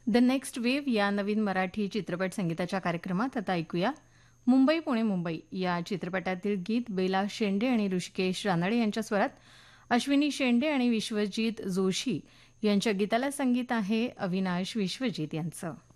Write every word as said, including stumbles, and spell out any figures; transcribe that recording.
The next wave या नवीन मराठी चित्रपट संगीताच्या कार्यक्रमात आता ऐकूया मुंबई पुणे मुंबई या चित्रपटातील गीत बेला शेंडे आणि ऋषिकेश रानडे यांच्या स्वरात. अश्विनी शेंडे आणि विश्वजित जोशी यांच्या गीताला संगीत आहे अविनाश विश्वजित यांचं.